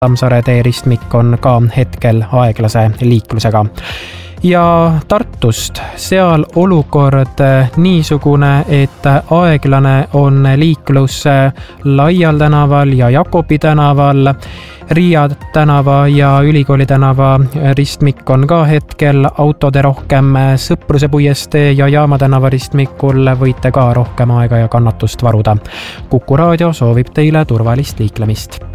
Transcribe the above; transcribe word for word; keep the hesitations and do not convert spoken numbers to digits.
Tammsaare tee ristmik on ka hetkel aeglase liiklusega. Ja Tartust, seal olukord niisugune, et aeglane on liiklus Laial tänaval ja Jakobi tänaval, Riia tänava ja Ülikooli tänava ristmik on ka hetkel autode rohkem, Sõpruse puiestee ja Jaama tänava ristmikul võite ka rohkem aega ja kannatust varuda. Kuku raadio soovib teile turvalist liiklemist.